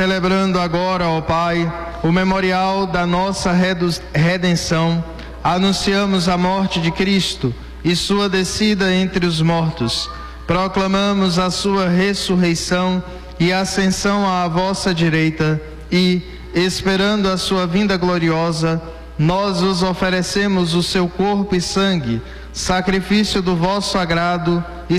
Celebrando agora, ó Pai, o memorial da nossa redenção, anunciamos a morte de Cristo e sua descida entre os mortos. Proclamamos a sua ressurreição e ascensão à vossa direita e, esperando a sua vinda gloriosa, nós vos oferecemos o seu corpo e sangue, sacrifício do vosso agrado,